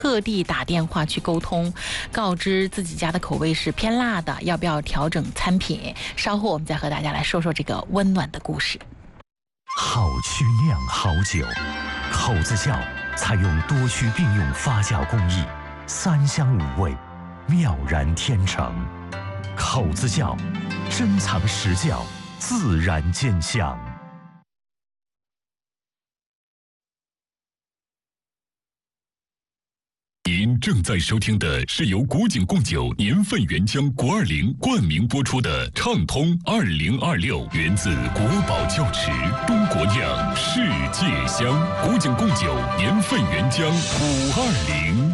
特地打电话去沟通，告知自己家的口味是偏辣的，要不要调整餐品。稍后我们再和大家来说说这个温暖的故事。 好曲酿好酒，口子窖采用多区并用发酵工艺，3香5味，妙然天成。口子窖，珍藏实窖，自然见香。 您正在收听的是由古井贡酒年份原浆国20冠名播出的《畅通2026》，源自国宝窖池，中国酿，世界香。古井贡酒年份原浆520。